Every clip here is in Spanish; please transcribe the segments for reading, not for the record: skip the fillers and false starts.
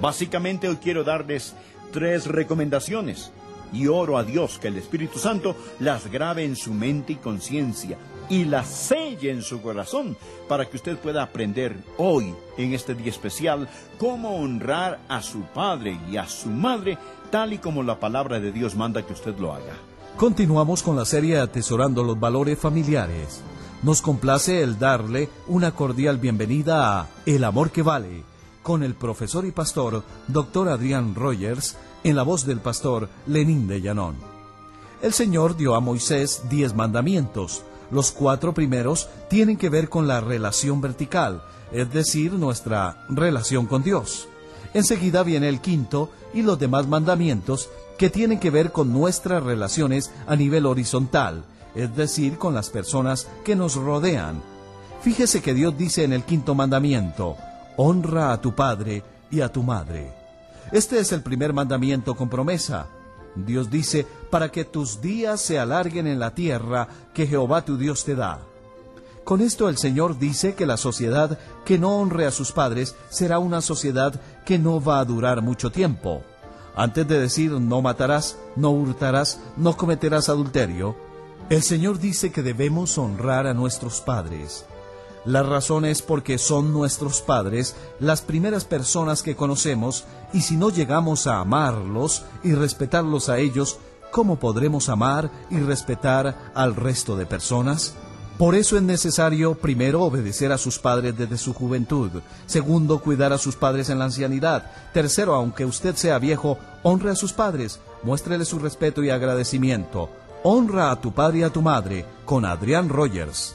Básicamente hoy quiero darles 3 recomendaciones y oro a Dios que el Espíritu Santo las grabe en su mente y conciencia y las selle en su corazón para que usted pueda aprender hoy, en este día especial, cómo honrar a su padre y a su madre, tal y como la palabra de Dios manda que usted lo haga. Continuamos con la serie Atesorando los Valores Familiares. Nos complace el darle una cordial bienvenida a El Amor que Vale, con el profesor y pastor Dr. Adrián Rogers, en la voz del pastor Lenín de Llanón. El Señor dio a Moisés 10 mandamientos. Los 4 primeros tienen que ver con la relación vertical, es decir, nuestra relación con Dios. Enseguida viene el 5º y los demás mandamientos que tienen que ver con nuestras relaciones a nivel horizontal, es decir, con las personas que nos rodean. Fíjese que Dios dice en el 5º mandamiento: honra a tu padre y a tu madre. Este es el primer mandamiento con promesa. Dios dice: para que tus días se alarguen en la tierra que Jehová tu Dios te da. Con esto el Señor dice que la sociedad que no honre a sus padres será una sociedad que no va a durar mucho tiempo. Antes de decir no matarás, no hurtarás, no cometerás adulterio, el Señor dice que debemos honrar a nuestros padres. La razón es porque son nuestros padres las primeras personas que conocemos, y si no llegamos a amarlos y respetarlos a ellos, ¿cómo podremos amar y respetar al resto de personas? Por eso es necesario, primero, obedecer a sus padres desde su juventud. Segundo, cuidar a sus padres en la ancianidad. Tercero, aunque usted sea viejo, honre a sus padres. Muéstrele su respeto y agradecimiento. Honra a tu padre y a tu madre, con Adrián Rogers.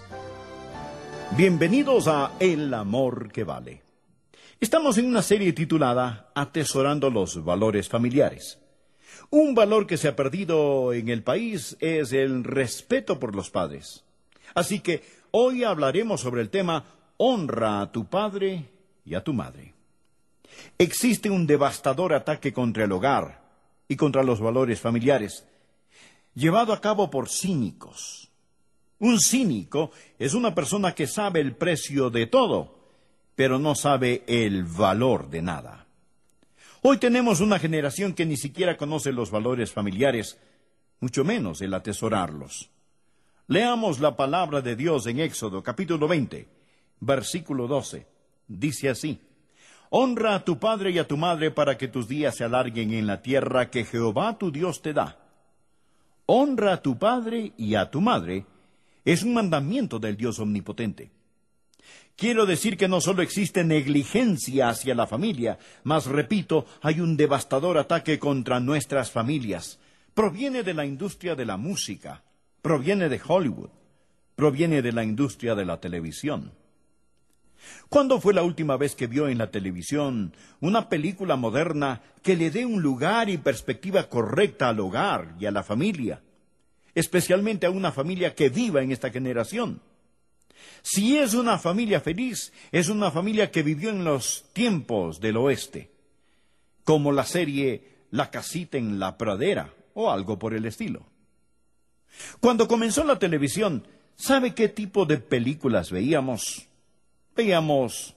Bienvenidos a El Amor que Vale. Estamos en una serie titulada Atesorando los Valores Familiares. Un valor que se ha perdido en el país es el respeto por los padres. Así que hoy hablaremos sobre el tema Honra a tu padre y a tu madre. Existe un devastador ataque contra el hogar y contra los valores familiares, llevado a cabo por cínicos. Un cínico es una persona que sabe el precio de todo, pero no sabe el valor de nada. Hoy tenemos una generación que ni siquiera conoce los valores familiares, mucho menos el atesorarlos. Leamos la palabra de Dios en Éxodo, capítulo 20, versículo 12. Dice así: honra a tu padre y a tu madre para que tus días se alarguen en la tierra que Jehová tu Dios te da. Honra a tu padre y a tu madre es un mandamiento del Dios omnipotente. Quiero decir que no solo existe negligencia hacia la familia, mas repito, hay un devastador ataque contra nuestras familias. Proviene de la industria de la música, proviene de Hollywood, proviene de la industria de la televisión. ¿Cuándo fue la última vez que vio en la televisión una película moderna que le dé un lugar y perspectiva correcta al hogar y a la familia? Especialmente a una familia que viva en esta generación. Si es una familia feliz, es una familia que vivió en los tiempos del oeste, como la serie La casita en la pradera, o algo por el estilo. Cuando comenzó la televisión, ¿sabe qué tipo de películas veíamos? Veíamos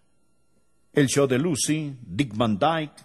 El show de Lucy, Dick Van Dyke,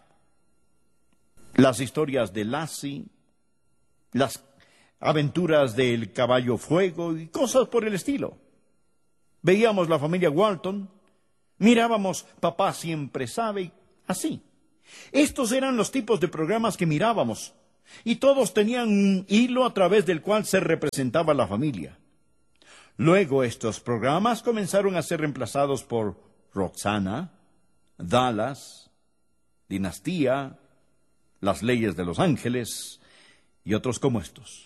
las historias de Lassie, las aventuras del caballo fuego y cosas por el estilo. Veíamos la familia Walton, mirábamos Papá siempre sabe, así. Estos eran los tipos de programas que mirábamos, y todos tenían un hilo a través del cual se representaba la familia. Luego estos programas comenzaron a ser reemplazados por Roxana, Dallas, Dinastía, Las Leyes de los Ángeles y otros como estos.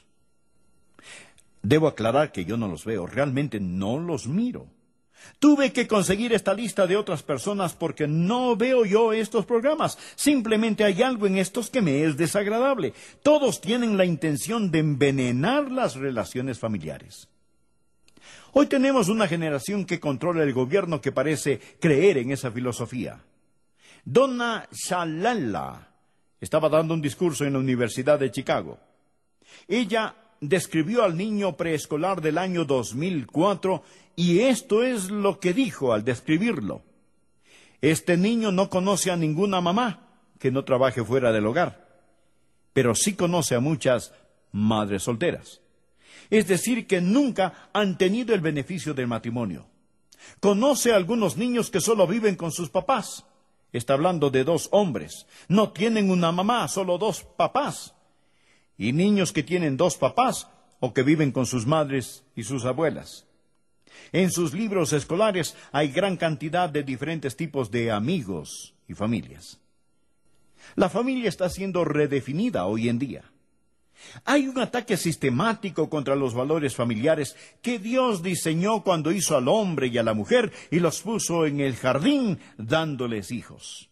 Debo aclarar que yo no los veo, realmente no los miro. Tuve que conseguir esta lista de otras personas porque no veo yo estos programas. Simplemente hay algo en estos que me es desagradable. Todos tienen la intención de envenenar las relaciones familiares. Hoy tenemos una generación que controla el gobierno que parece creer en esa filosofía. Donna Shalala estaba dando un discurso en la Universidad de Chicago. Ella describió al niño preescolar del año 2004 y esto es lo que dijo al describirlo. Este niño no conoce a ninguna mamá, que no trabaje fuera del hogar, pero sí conoce a muchas madres solteras. Es decir, que nunca han tenido el beneficio del matrimonio. Conoce a algunos niños que solo viven con sus papás. Está hablando de 2 hombres. No tienen una mamá, solo 2 papás. Y niños que tienen 2 papás o que viven con sus madres y sus abuelas. En sus libros escolares hay gran cantidad de diferentes tipos de amigos y familias. La familia está siendo redefinida hoy en día. Hay un ataque sistemático contra los valores familiares que Dios diseñó cuando hizo al hombre y a la mujer y los puso en el jardín dándoles hijos.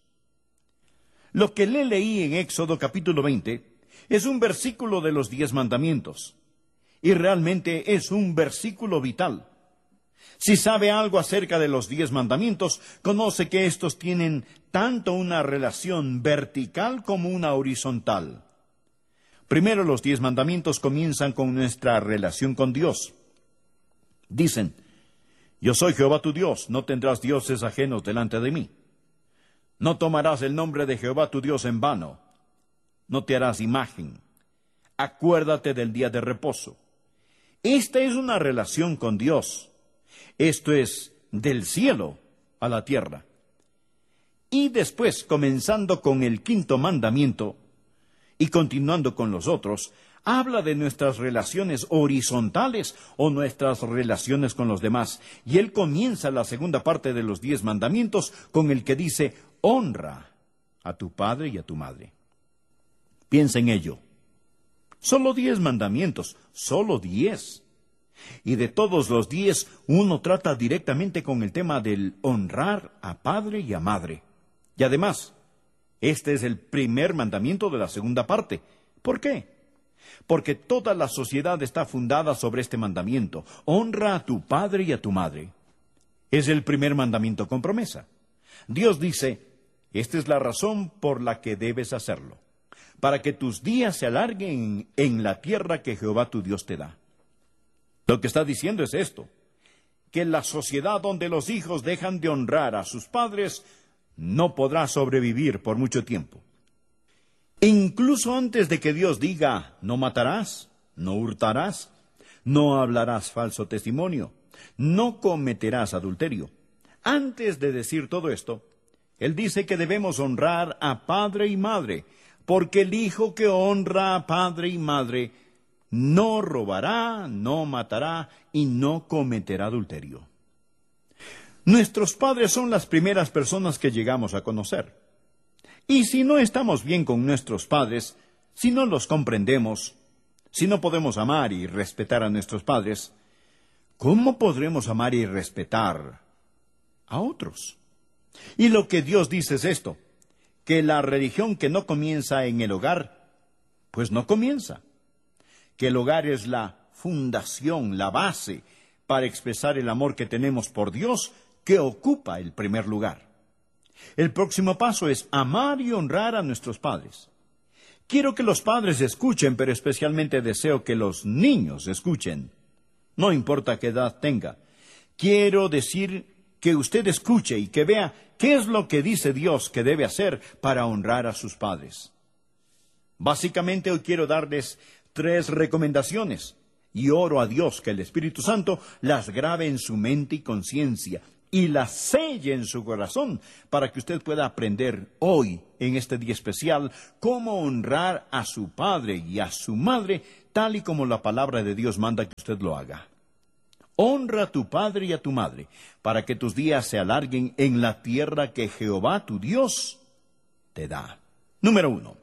Lo que le leí en Éxodo capítulo 20 es un versículo de los 10 mandamientos y realmente es un versículo vital. Si sabe algo acerca de los 10 mandamientos, conoce que estos tienen tanto una relación vertical como una horizontal. Primero, los 10 mandamientos comienzan con nuestra relación con Dios. Dicen, yo soy Jehová tu Dios, no tendrás dioses ajenos delante de mí. No tomarás el nombre de Jehová tu Dios en vano. No te harás imagen. Acuérdate del día de reposo. Esta es una relación con Dios. Esto es del cielo a la tierra. Y después, comenzando con el 5º mandamiento y continuando con los otros, habla de nuestras relaciones horizontales o nuestras relaciones con los demás. Y él comienza la segunda parte de los 10 mandamientos con el que dice, honra a tu padre y a tu madre. Piensa en ello. Solo 10 mandamientos, solo 10. Y de todos los 10, uno trata directamente con el tema del honrar a padre y a madre. Y además, este es el primer mandamiento de la segunda parte. ¿Por qué? Porque toda la sociedad está fundada sobre este mandamiento. Honra a tu padre y a tu madre. Es el primer mandamiento con promesa. Dios dice, esta es la razón por la que debes hacerlo, para que tus días se alarguen en la tierra que Jehová tu Dios te da. Lo que está diciendo es esto, que la sociedad donde los hijos dejan de honrar a sus padres no podrá sobrevivir por mucho tiempo. Incluso antes de que Dios diga, no matarás, no hurtarás, no hablarás falso testimonio, no cometerás adulterio. Antes de decir todo esto, Él dice que debemos honrar a padre y madre, porque el hijo que honra a padre y madre no robará, no matará y no cometerá adulterio. Nuestros padres son las primeras personas que llegamos a conocer. Y si no estamos bien con nuestros padres, si no los comprendemos, si no podemos amar y respetar a nuestros padres, ¿cómo podremos amar y respetar a otros? Y lo que Dios dice es esto, que la religión que no comienza en el hogar, pues no comienza. Que el hogar es la fundación, la base para expresar el amor que tenemos por Dios, que ocupa el primer lugar. El próximo paso es amar y honrar a nuestros padres. Quiero que los padres escuchen, pero especialmente deseo que los niños escuchen. No importa qué edad tenga. Quiero decir que usted escuche y que vea qué es lo que dice Dios que debe hacer para honrar a sus padres. Básicamente hoy quiero darles 3 recomendaciones y oro a Dios que el Espíritu Santo las grabe en su mente y conciencia y las selle en su corazón para que usted pueda aprender hoy, en este día especial, cómo honrar a su padre y a su madre, tal y como la palabra de Dios manda que usted lo haga. Honra a tu padre y a tu madre, para que tus días se alarguen en la tierra que Jehová tu Dios te da. Número 1.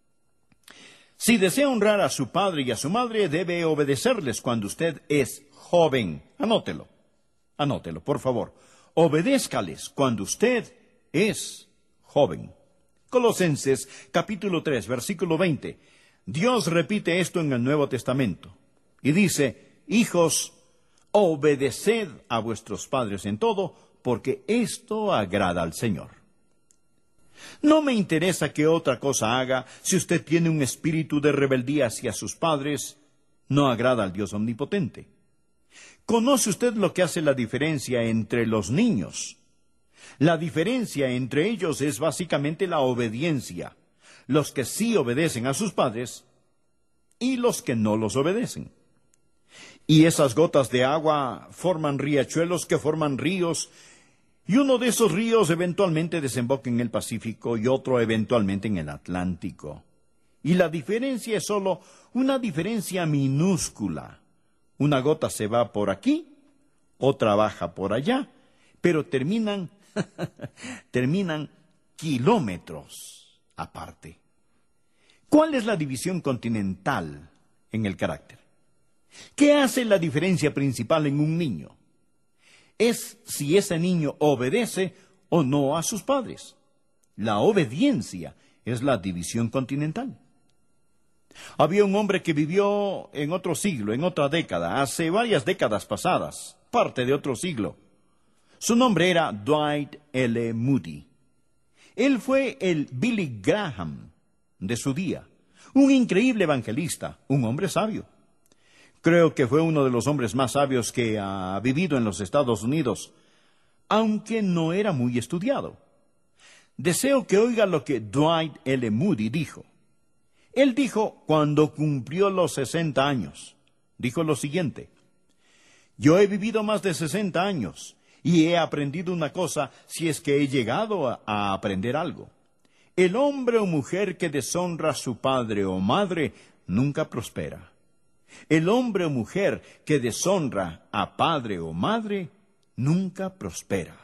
Si desea honrar a su padre y a su madre, debe obedecerles cuando usted es joven. Anótelo, por favor. Obedézcales cuando usted es joven. Colosenses capítulo 3, versículo 20. Dios repite esto en el Nuevo Testamento. Y dice, hijos, obedeced a vuestros padres en todo, porque esto agrada al Señor. No me interesa qué otra cosa haga. Si usted tiene un espíritu de rebeldía hacia sus padres, no agrada al Dios omnipotente. ¿Conoce usted lo que hace la diferencia entre los niños? La diferencia entre ellos es básicamente la obediencia. Los que sí obedecen a sus padres y los que no los obedecen. Y esas gotas de agua forman riachuelos que forman ríos, y uno de esos ríos eventualmente desemboca en el Pacífico y otro eventualmente en el Atlántico. Y la diferencia es solo una diferencia minúscula. Una gota se va por aquí, otra baja por allá, pero terminan kilómetros aparte. ¿Cuál es la división continental en el carácter? ¿Qué hace la diferencia principal en un niño? Es si ese niño obedece o no a sus padres. La obediencia es la división continental. Había un hombre que vivió en otro siglo, en otra década, hace varias décadas pasadas, parte de otro siglo. Su nombre era Dwight L. Moody. Él fue el Billy Graham de su día, un increíble evangelista, un hombre sabio. Creo que fue uno de los hombres más sabios que ha vivido en los Estados Unidos, aunque no era muy estudiado. Deseo que oiga lo que Dwight L. Moody dijo. Él dijo cuando cumplió los 60 años, dijo lo siguiente: yo he vivido más de 60 años y he aprendido una cosa si es que he llegado a aprender algo. El hombre o mujer que deshonra a su padre o madre nunca prospera. El hombre o mujer que deshonra a padre o madre nunca prospera.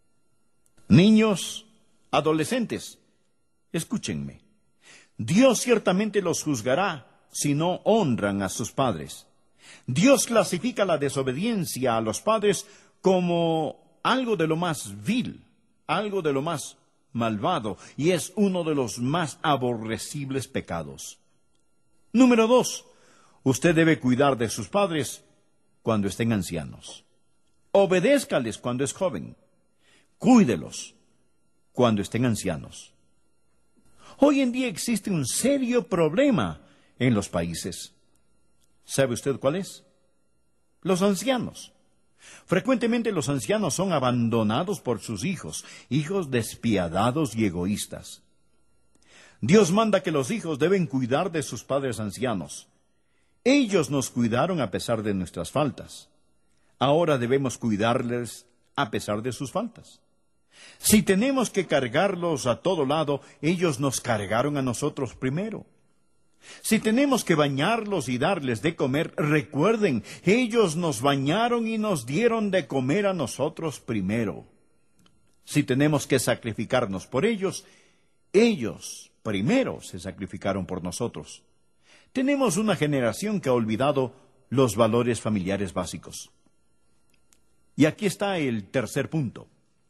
Niños, adolescentes, escúchenme. Dios ciertamente los juzgará si no honran a sus padres. Dios clasifica la desobediencia a los padres como algo de lo más vil, algo de lo más malvado, y es uno de los más aborrecibles pecados. Número 2. Usted debe cuidar de sus padres cuando estén ancianos. Obedézcales cuando es joven. Cuídelos cuando estén ancianos. Hoy en día existe un serio problema en los países. ¿Sabe usted cuál es? Los ancianos. Frecuentemente los ancianos son abandonados por sus hijos, hijos despiadados y egoístas. Dios manda que los hijos deben cuidar de sus padres ancianos. Ellos nos cuidaron a pesar de nuestras faltas. Ahora debemos cuidarles a pesar de sus faltas. Si tenemos que cargarlos a todo lado, ellos nos cargaron a nosotros primero. Si tenemos que bañarlos y darles de comer, recuerden, ellos nos bañaron y nos dieron de comer a nosotros primero. Si tenemos que sacrificarnos por ellos, ellos primero se sacrificaron por nosotros. Tenemos una generación que ha olvidado los valores familiares básicos. Y aquí está el tercer punto.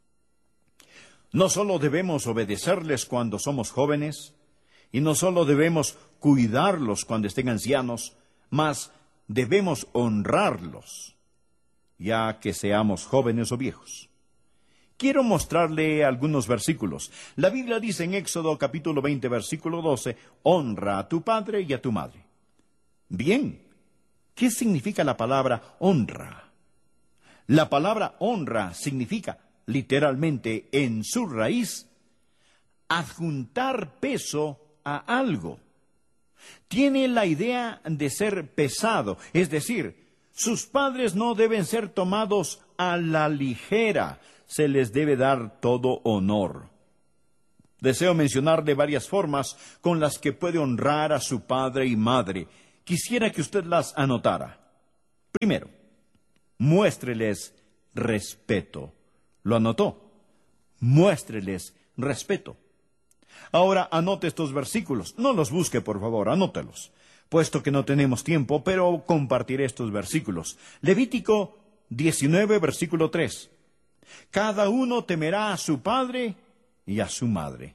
No solo debemos obedecerles cuando somos jóvenes, y no solo debemos cuidarlos cuando estén ancianos, mas debemos honrarlos, ya que seamos jóvenes o viejos. Quiero mostrarle algunos versículos. La Biblia dice en Éxodo capítulo 20, versículo 12, honra a tu padre y a tu madre. Bien, ¿qué significa la palabra honra? La palabra honra significa, literalmente, en su raíz, adjuntar peso a algo. Tiene la idea de ser pesado, es decir, sus padres no deben ser tomados a la ligera, se les debe dar todo honor. Deseo mencionarle varias formas con las que puede honrar a su padre y madre. Quisiera que usted las anotara. Primero, muéstreles respeto. ¿Lo anotó? Muéstreles respeto. Ahora anote estos versículos. No los busque, por favor, anótelos. Puesto que no tenemos tiempo, pero compartiré estos versículos. Levítico 19, versículo 3. Cada uno temerá a su padre y a su madre.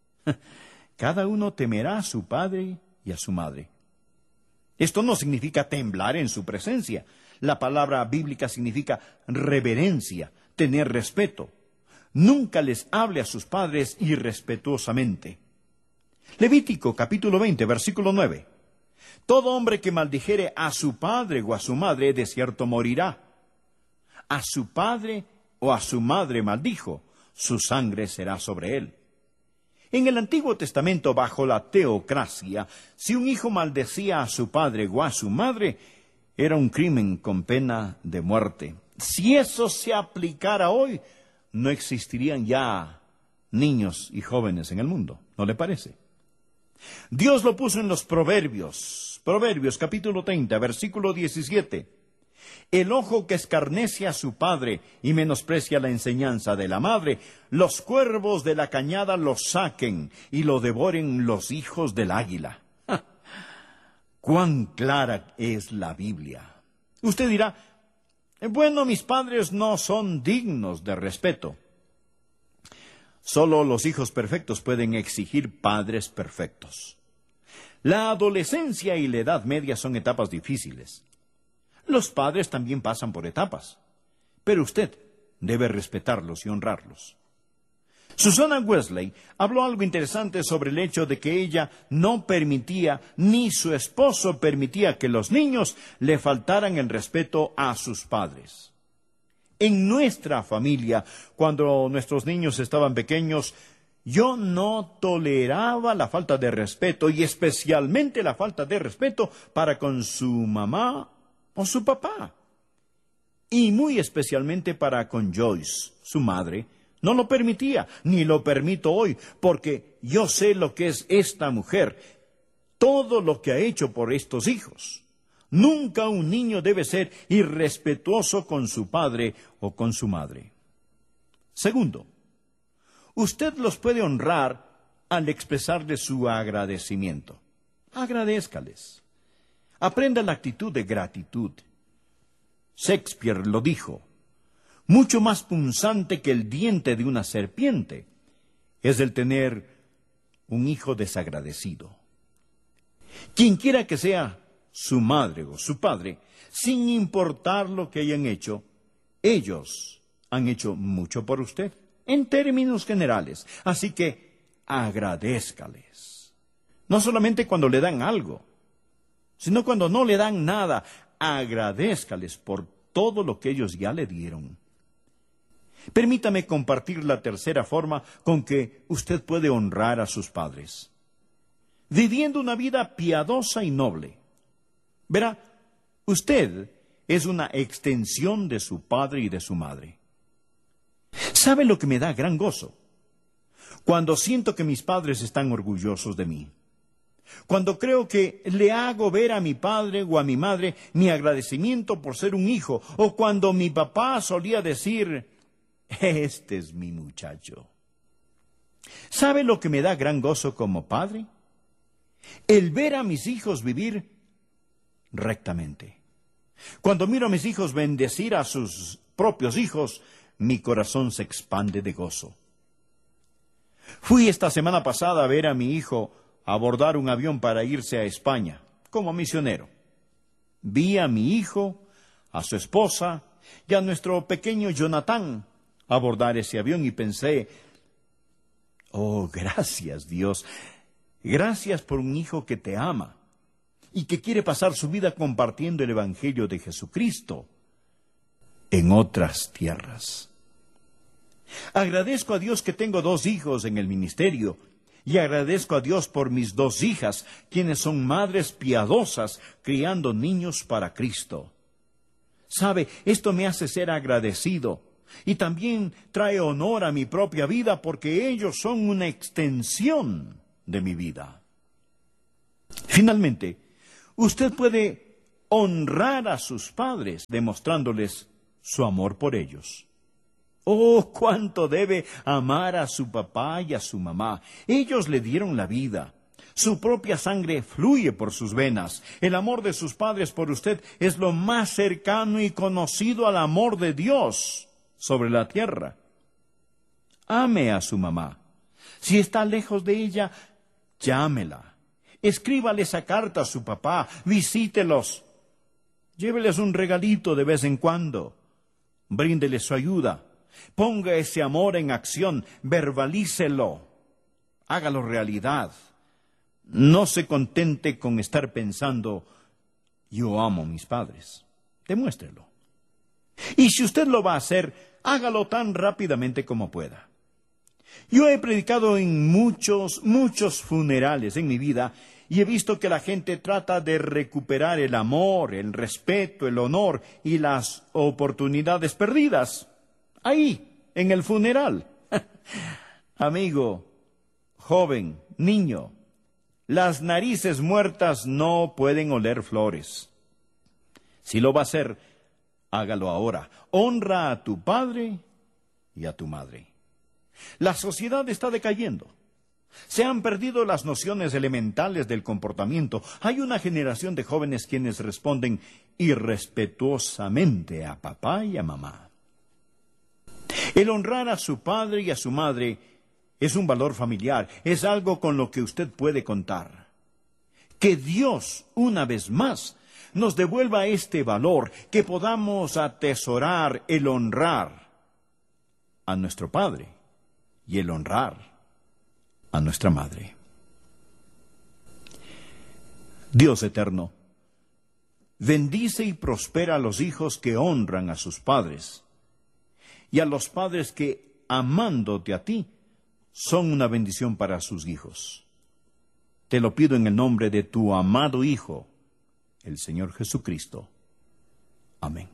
Cada uno temerá a su padre y a su madre. Esto no significa temblar en su presencia. La palabra bíblica significa reverencia, tener respeto. Nunca les hable a sus padres irrespetuosamente. Levítico capítulo 20, versículo 9. Todo hombre que maldijere a su padre o a su madre, de cierto morirá. A su padre o a su madre maldijo, su sangre será sobre él. En el Antiguo Testamento, bajo la teocracia, si un hijo maldecía a su padre o a su madre, era un crimen con pena de muerte. Si eso se aplicara hoy, no existirían ya niños y jóvenes en el mundo, ¿no le parece? Dios lo puso en los Proverbios. Proverbios capítulo 30, versículo 17. El ojo que escarnece a su padre y menosprecia la enseñanza de la madre, los cuervos de la cañada lo saquen y lo devoren los hijos del águila. ¡Ja! ¡Cuán clara es la Biblia! Usted dirá, bueno, mis padres no son dignos de respeto. Solo los hijos perfectos pueden exigir padres perfectos. La adolescencia y la edad media son etapas difíciles. Los padres también pasan por etapas, pero usted debe respetarlos y honrarlos. Susana Wesley habló algo interesante sobre el hecho de que ella no permitía, ni su esposo permitía que los niños le faltaran el respeto a sus padres. En nuestra familia, cuando nuestros niños estaban pequeños, yo no toleraba la falta de respeto, y especialmente la falta de respeto para con su mamá o su papá. Y muy especialmente para con Joyce, su madre. No lo permitía, ni lo permito hoy, porque yo sé lo que es esta mujer, todo lo que ha hecho por estos hijos. Nunca un niño debe ser irrespetuoso con su padre o con su madre. Segundo, usted los puede honrar al expresarle su agradecimiento. Agradézcales. Aprenda la actitud de gratitud. Shakespeare lo dijo: mucho más punzante que el diente de una serpiente es el tener un hijo desagradecido. Quien quiera que sea su madre o su padre, sin importar lo que hayan hecho, ellos han hecho mucho por usted, en términos generales. Así que agradézcales. No solamente cuando le dan algo, sino cuando no le dan nada. Agradézcales por todo lo que ellos ya le dieron. Permítame compartir la tercera forma con que usted puede honrar a sus padres: viviendo una vida piadosa y noble. Verá, usted es una extensión de su padre y de su madre. ¿Sabe lo que me da gran gozo? Cuando siento que mis padres están orgullosos de mí. Cuando creo que le hago ver a mi padre o a mi madre mi agradecimiento por ser un hijo, o cuando mi papá solía decir: este es mi muchacho. ¿Sabe lo que me da gran gozo como padre? El ver a mis hijos vivir rectamente. Cuando miro a mis hijos bendecir a sus propios hijos, mi corazón se expande de gozo. Fui esta semana pasada a ver a mi hijo abordar un avión para irse a España como misionero. Vi a mi hijo, a su esposa y a nuestro pequeño Jonathan abordar ese avión y pensé: oh, gracias Dios, gracias por un hijo que te ama y que quiere pasar su vida compartiendo el Evangelio de Jesucristo en otras tierras. Agradezco a Dios que tengo 2 hijos en el ministerio, y agradezco a Dios por mis 2 hijas, quienes son madres piadosas, criando niños para Cristo. ¿Sabe? Esto me hace ser agradecido, y también trae honor a mi propia vida, porque ellos son una extensión de mi vida. Finalmente, usted puede honrar a sus padres demostrándoles su amor por ellos. Oh, cuánto debe amar a su papá y a su mamá. Ellos le dieron la vida. Su propia sangre fluye por sus venas. El amor de sus padres por usted es lo más cercano y conocido al amor de Dios sobre la tierra. Ame a su mamá. Si está lejos de ella, llámela. Escríbale esa carta a su papá. Visítelos. Lléveles un regalito de vez en cuando. Bríndele su ayuda. Ponga ese amor en acción, verbalícelo, hágalo realidad. No se contente con estar pensando: yo amo a mis padres. Demuéstrelo. Y si usted lo va a hacer, hágalo tan rápidamente como pueda. Yo he predicado en muchos funerales en mi vida y he visto que la gente trata de recuperar el amor, el respeto, el honor y las oportunidades perdidas. Ahí, en el funeral. Amigo, joven, niño, las narices muertas no pueden oler flores. Si lo va a hacer, hágalo ahora. Honra a tu padre y a tu madre. La sociedad está decayendo. Se han perdido las nociones elementales del comportamiento. Hay una generación de jóvenes quienes responden irrespetuosamente a papá y a mamá. El honrar a su padre y a su madre es un valor familiar, es algo con lo que usted puede contar. Que Dios, una vez más, nos devuelva este valor, que podamos atesorar el honrar a nuestro padre y el honrar a nuestra madre. Dios eterno, bendice y prospera a los hijos que honran a sus padres y a los padres que, amándote a ti, son una bendición para sus hijos. Te lo pido en el nombre de tu amado Hijo, el Señor Jesucristo. Amén.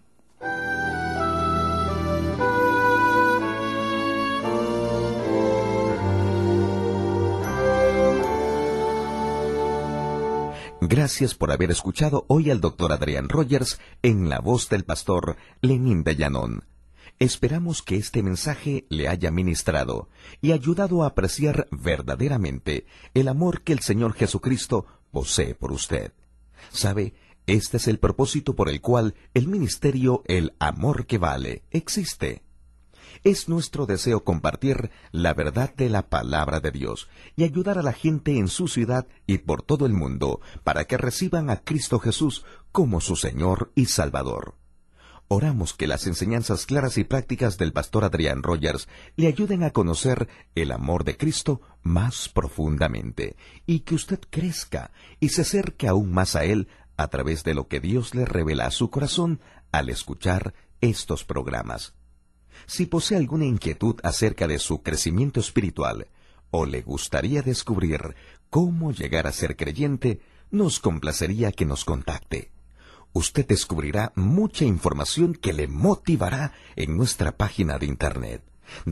Gracias por haber escuchado hoy al Dr. Adrián Rogers en la voz del pastor Lenín de Llanón. Esperamos que este mensaje le haya ministrado y ayudado a apreciar verdaderamente el amor que el Señor Jesucristo posee por usted. ¿Sabe? Este es el propósito por el cual el ministerio El Amor que Vale existe. Es nuestro deseo compartir la verdad de la palabra de Dios y ayudar a la gente en su ciudad y por todo el mundo para que reciban a Cristo Jesús como su Señor y Salvador. Oramos que las enseñanzas claras y prácticas del pastor Adrián Rogers le ayuden a conocer el amor de Cristo más profundamente y que usted crezca y se acerque aún más a Él a través de lo que Dios le revela a su corazón al escuchar estos programas. Si posee alguna inquietud acerca de su crecimiento espiritual o le gustaría descubrir cómo llegar a ser creyente, nos complacería que nos contacte. Usted descubrirá mucha información que le motivará en nuestra página de internet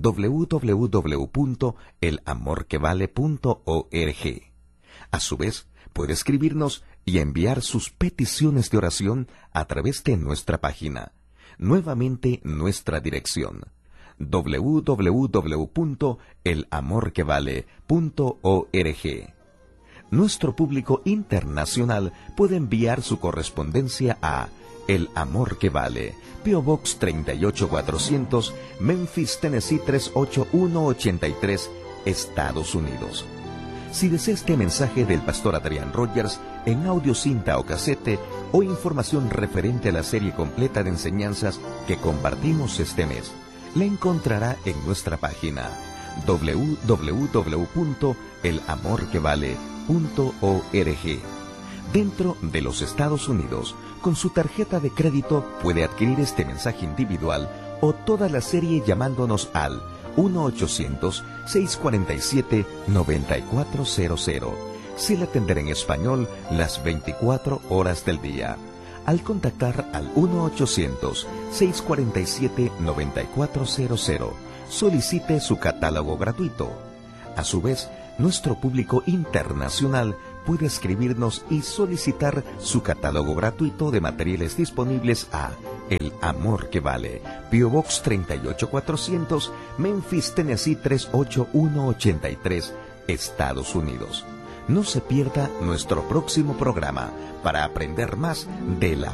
www.elamorquevale.org. A su vez, puede escribirnos y enviar sus peticiones de oración a través de nuestra página. Nuevamente nuestra dirección www.elamorquevale.org. Nuestro público internacional puede enviar su correspondencia a El Amor que Vale, P.O. Box 38400, Memphis, Tennessee 38183, Estados Unidos. Si desea este mensaje del pastor Adrián Rogers en audio, cinta o casete, o información referente a la serie completa de enseñanzas que compartimos este mes, la encontrará en nuestra página www.elamorquevale.org. Dentro de los Estados Unidos, con su tarjeta de crédito puede adquirir este mensaje individual o toda la serie llamándonos al 1-800-647-9400. Se le atenderá en español las 24 horas del día. Al contactar al 1-800-647-9400, solicite su catálogo gratuito. A su vez, nuestro público internacional puede escribirnos y solicitar su catálogo gratuito de materiales disponibles a El Amor que Vale, P.O. Box 38400, Memphis, Tennessee 38183, Estados Unidos. No se pierda nuestro próximo programa para aprender más de la